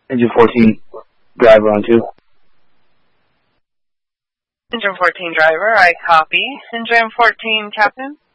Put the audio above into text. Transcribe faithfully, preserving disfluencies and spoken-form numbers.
Engine fourteen, driver on two. Engine fourteen, driver, I copy. Engine fourteen, captain.